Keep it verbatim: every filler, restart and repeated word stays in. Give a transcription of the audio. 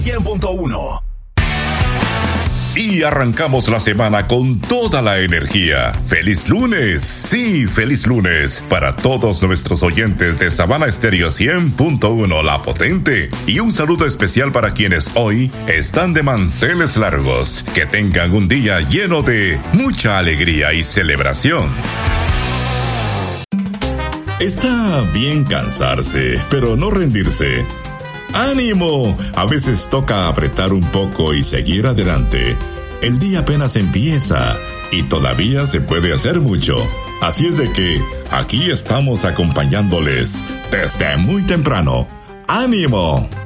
cien punto uno. Y arrancamos la semana con toda la energía. ¡Feliz lunes! Sí, feliz lunes para todos nuestros oyentes de Sabana Estéreo cien punto uno, La Potente. Y un saludo especial para quienes hoy están de manteles largos. Que tengan un día lleno de mucha alegría y celebración. Está bien cansarse, pero no rendirse. ¡Ánimo! A veces toca apretar un poco y seguir adelante. El día apenas empieza y todavía se puede hacer mucho. Así es de que aquí estamos acompañándoles desde muy temprano. ¡Ánimo!